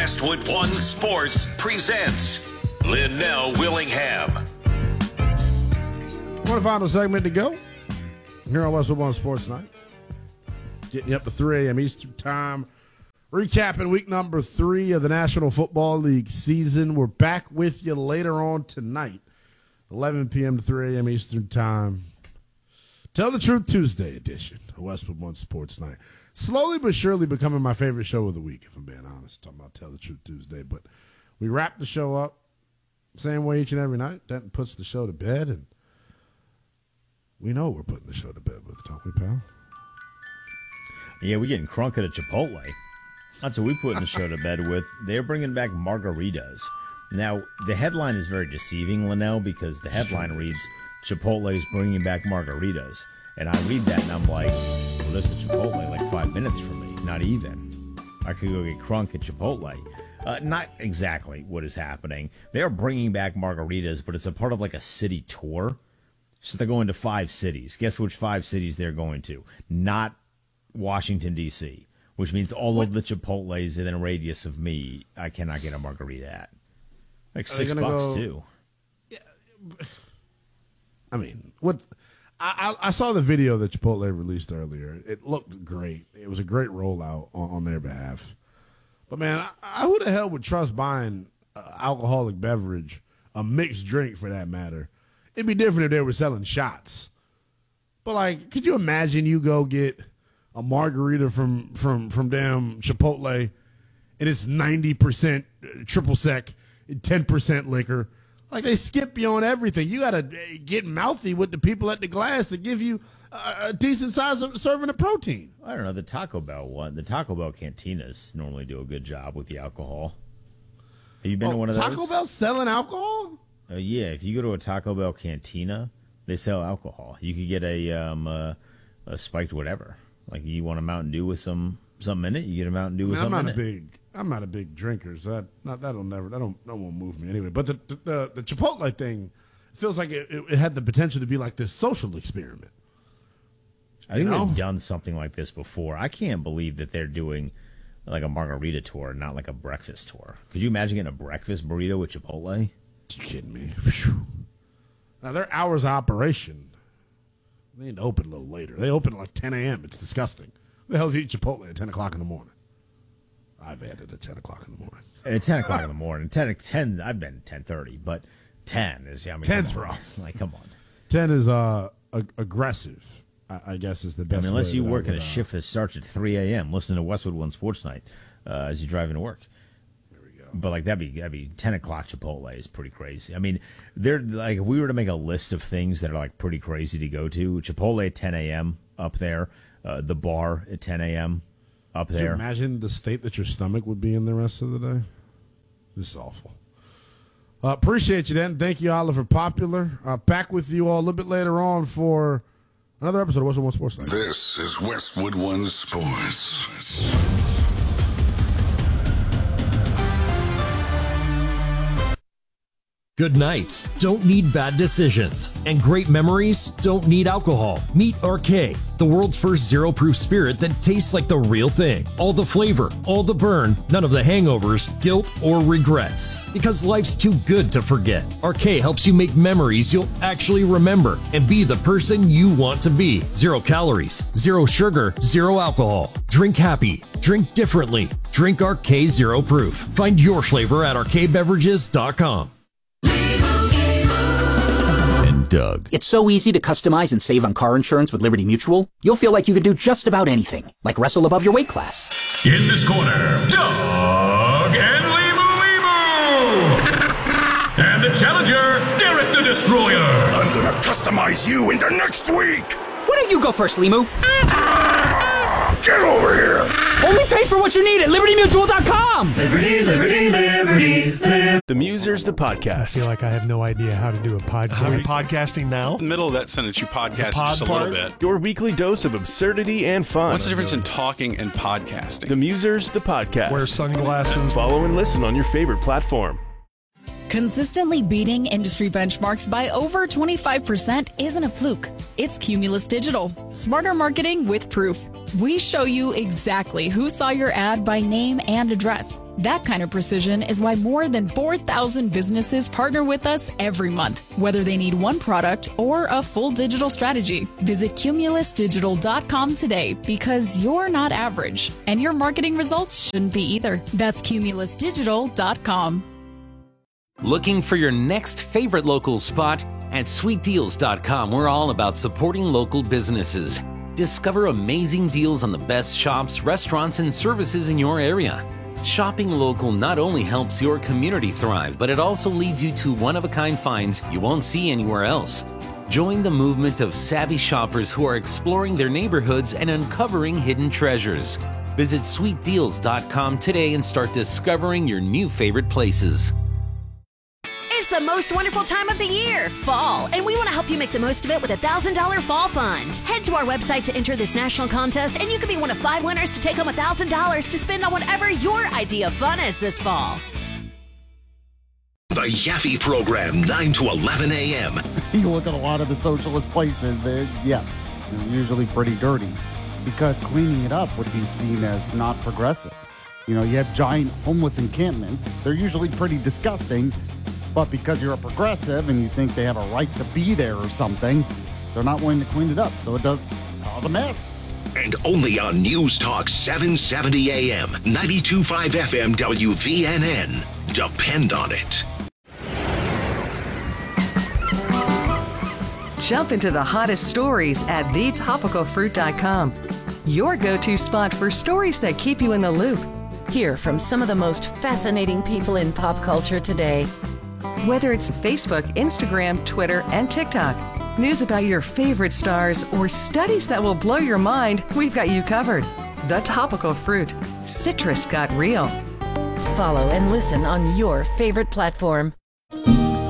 Westwood One Sports presents Linnell Willingham. One final segment to go here on Westwood One Sports Night. Getting you up to 3 a.m. Eastern Time. Recapping week number 3 of the National Football League season. We're back with you later on tonight, 11 p.m. to 3 a.m. Eastern Time. Tell the Truth Tuesday edition of Westwood One Sports Night. Slowly but surely becoming my favorite show of the week, if I'm being honest. Talking about Tell the Truth Tuesday. But we wrap the show up same way each and every night. That puts the show to bed, and we know we're putting the show to bed with, don't we, pal? Yeah, we're getting crunk at a Chipotle. That's what we put in the show to bed with. They're bringing back margaritas. Now, the headline is very deceiving, Linnell, because the headline reads, Chipotle is bringing back margaritas. And I read that, and I'm like, well, there's a Chipotle like 5 minutes from me. Not even. I could go get crunk at Chipotle. Not exactly what is happening. They're bringing back margaritas, but it's a part of like a city tour. So they're going to 5 cities. Guess which 5 cities they're going to? Not Washington, D.C., which means all of the Chipotles within a radius of me, I cannot get a margarita at. Like $6 too. Yeah, I mean, what? I saw the video that Chipotle released earlier. It looked great. It was a great rollout on their behalf. But man, who the hell would trust buying alcoholic beverage, a mixed drink for that matter? It'd be different if they were selling shots. But like, could you imagine you go get a margarita from damn Chipotle, and it's 90% triple sec, 10% liquor? Like, they skip you on everything. You got to get mouthy with the people at the glass to give you a decent size of serving of protein. I don't know, the Taco Bell one. The Taco Bell cantinas normally do a good job with the alcohol. Have you been to one of those? Taco Bell selling alcohol? Yeah, if you go to a Taco Bell cantina, they sell alcohol. You could get a spiked whatever. Like, you want a Mountain Dew with something in it, you get a Mountain Dew with something in it. I'm not a big drinker, so that won't move me anyway. But the Chipotle thing feels like it had the potential to be like this social experiment. I think they've done something like this before. I can't believe that they're doing like a margarita tour, not like a breakfast tour. Could you imagine getting a breakfast burrito with Chipotle? You kidding me? Now, their hours of operation, they need to open a little later. They open at like 10 a.m. It's disgusting. Who the hell's eating Chipotle at 10 o'clock in the morning? I've had it at 10 o'clock in the morning. At 10 o'clock in the morning. 10, I've been 10:30, but 10 is, 10's rough. Like, come on. 10 is aggressive, I guess is the best way. Unless you work at a shift that starts at 3 a.m., listen to Westwood One Sports Night as you're driving to work. There we go. But, like, that'd be 10 o'clock Chipotle is pretty crazy. I mean, they're like, if we were to make a list of things that are, like, pretty crazy to go to, Chipotle at 10 a.m. up there, the bar at 10 a.m. up there. Could you imagine the state that your stomach would be in the rest of the day? This is awful. Appreciate you, then. Thank you, Oliver Popular. Back with you all a little bit later on for another episode of Westwood One Sports Night. This is Westwood One Sports. Good nights don't need bad decisions, and great memories don't need alcohol. Meet RK, the world's first zero-proof spirit that tastes like the real thing. All the flavor, all the burn, none of the hangovers, guilt, or regrets. Because life's too good to forget. RK helps you make memories you'll actually remember and be the person you want to be. 0 calories, 0 sugar, 0 alcohol. Drink happy. Drink differently. Drink RK Zero Proof. Find your flavor at rkbeverages.com. Doug. It's so easy to customize and save on car insurance with Liberty Mutual. You'll feel like you could do just about anything, like wrestle above your weight class. In this corner, Doug and Limu. And the challenger, Derek the Destroyer. I'm gonna customize you into next week. Why don't you go first, Limu? Get over here. Only pay for what you need at LibertyMutual.com. Liberty, liberty, liberty, liberty. The Musers, the podcast. I feel like I have no idea how to do a podcast. Are you podcasting now? In the middle of that sentence, you podcast just a little bit. Your weekly dose of absurdity and fun. What's the difference in talking and podcasting? The Musers, the podcast. Wear sunglasses. Follow and listen on your favorite platform. Consistently beating industry benchmarks by over 25% isn't a fluke. It's Cumulus Digital. Smarter marketing with proof. We show you exactly who saw your ad by name and address. That kind of precision is why more than 4,000 businesses partner with us every month, whether they need one product or a full digital strategy. Visit cumulusdigital.com today because you're not average, and your marketing results shouldn't be either. That's cumulusdigital.com. Looking for your next favorite local spot? At sweetdeals.com, we're all about supporting local businesses. Discover amazing deals on the best shops, restaurants, and services in your area. Shopping local not only helps your community thrive, but it also leads you to one-of-a-kind finds you won't see anywhere else. Join the movement of savvy shoppers who are exploring their neighborhoods and uncovering hidden treasures. Visit sweetdeals.com today and start discovering your new favorite places. It's the most wonderful time of the year, fall, and we want to help you make the most of it with a $1,000 fall fund. Head to our website to enter this national contest, and you could be one of 5 winners to take home $1,000 to spend on whatever your idea of fun is this fall. The Yaffe Program, 9 to 11 a.m. You look at a lot of the socialist places, they're usually pretty dirty because cleaning it up would be seen as not progressive. You have giant homeless encampments. They're usually pretty disgusting. But because you're a progressive and you think they have a right to be there or something, they're not willing to clean it up. So it does cause a mess. And only on News Talk 770 AM, 92.5 FM WVNN. Depend on it. Jump into the hottest stories at thetopicalfruit.com. Your go-to spot for stories that keep you in the loop. Hear from some of the most fascinating people in pop culture today. Whether it's Facebook, Instagram, Twitter, and TikTok, news about your favorite stars, or studies that will blow your mind, we've got you covered. The Topical Fruit. Citrus got real. Follow and listen on your favorite platform.